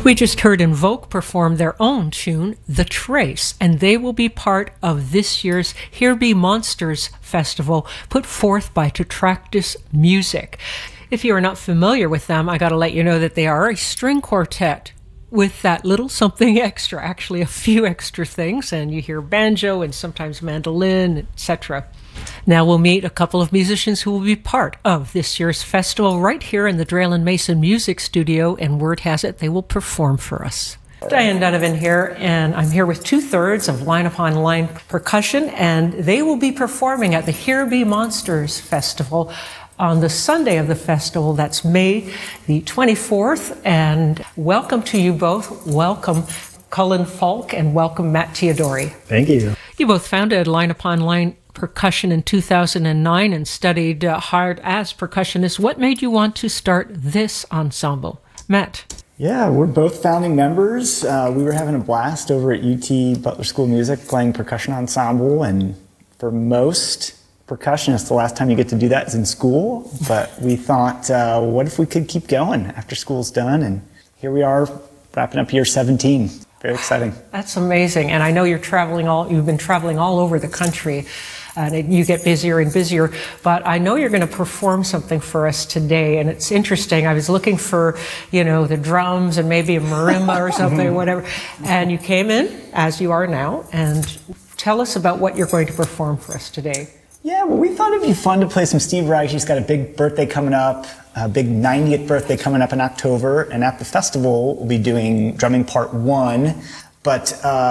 We just heard Invoke perform their own tune, The Trace, and they will be part of this year's Here Be Monsters Festival, put forth by Tetractus Music. If you are not familiar with them, I got to let you know that they are a string quartet with that little something extra, actually a few extra things, and you hear banjo and sometimes mandolin, etc. Now we'll meet a couple of musicians who will be part of this year's festival right here in the Draylen Mason Music Studio, and word has it they will perform for us. Diane Donovan here, and I'm here with 2/3 of Line Upon Line Percussion, and they will be performing at the Here Be Monsters Festival on the Sunday of the festival. That's May the 24th, and welcome to you both. Welcome Cullen Falk and welcome Matt Teodori. Thank you. You both founded Line Upon Line Percussion in 2009 and studied hard as percussionists. What made you want to start this ensemble? Matt? Yeah, we're both founding members. We were having a blast over at UT Butler School of Music playing percussion ensemble, and for most percussionists, the last time you get to do that is in school, but we thought, what if we could keep going after school's done, and here we are wrapping up year 17. Very exciting. That's amazing, and I know you've been traveling all over the country, and you get busier and busier, but I know you're going to perform something for us today, and it's interesting. I was looking for, the drums and maybe a marimba or something, whatever, and you came in, as you are now, and tell us about what you're going to perform for us today. Yeah, well, we thought it'd be fun to play some Steve Reich. He's got a big birthday coming up, a big 90th birthday coming up in October, and at the festival, we'll be doing drumming part 1. But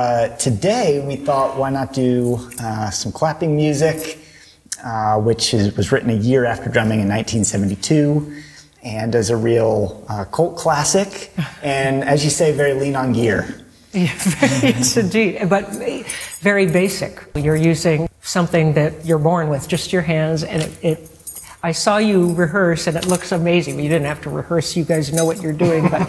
today, we thought, why not do some clapping music, which was written a year after drumming in 1972, and is a real cult classic, and as you say, very lean on gear. Yeah, yes, indeed, but very basic. You're using something that you're born with, just your hands, and I saw you rehearse, and it looks amazing. You didn't have to rehearse, you guys know what you're doing, but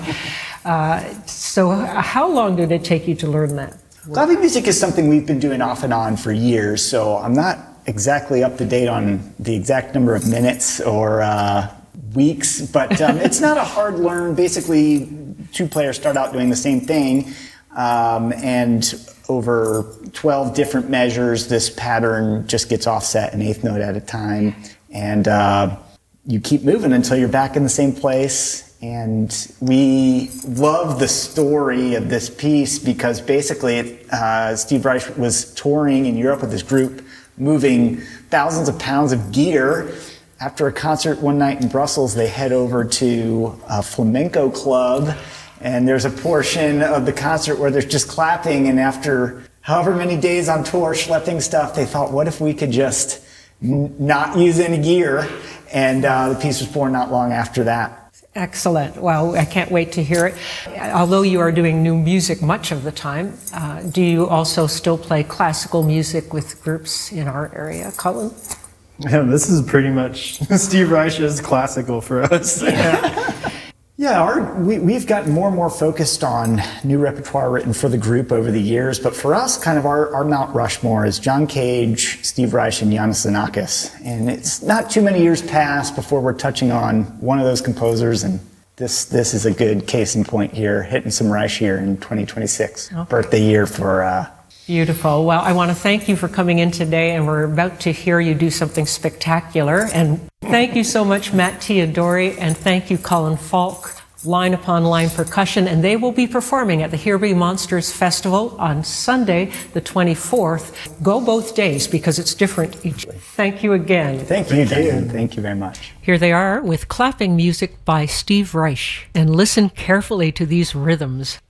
so how long did it take you to learn that? Clapping music is something we've been doing off and on for years, so I'm not exactly up to date on the exact number of minutes or weeks, but it's not a hard learn. Basically, 2 players start out doing the same thing, and over 12 different measures, this pattern just gets offset an 1/8 note at a time, and you keep moving until you're back in the same place. And we love the story of this piece because basically Steve Reich was touring in Europe with his group, moving thousands of pounds of gear. After a concert one night in Brussels, they head over to a flamenco club, and there's a portion of the concert where there's just clapping, and after however many days on tour schlepping stuff, they thought, what if we could just not use any gear? And the piece was born not long after that. Excellent. Well, I can't wait to hear it. Although you are doing new music much of the time, do you also still play classical music with groups in our area? Cullen? Yeah, this is pretty much Steve Reich's classical for us. Yeah, we've gotten more and more focused on new repertoire written for the group over the years, but for us, kind of our Mount Rushmore is John Cage, Steve Reich, and Iannis Xenakis. And it's not too many years past before we're touching on one of those composers, and this is a good case in point here, hitting some Reich here in 2026, birthday year for... Beautiful. Well, I want to thank you for coming in today, and we're about to hear you do something spectacular. And thank you so much, Matt Teodori, and thank you, Cullen Falk, Line Upon Line Percussion, and they will be performing at the Here Be Monsters Festival on Sunday, the 24th. Go both days because it's different each. Thank you again. Thank you, Diane. Thank you very much. Here they are with clapping music by Steve Reich, and listen carefully to these rhythms.